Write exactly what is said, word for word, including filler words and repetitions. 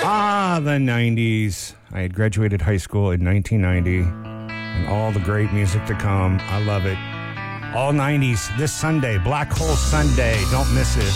Ah, the nineties. I had graduated high school in nineteen ninety, and all the great music to come. I love it. All nineties this Sunday, Black Hole Sunday. Don't miss it.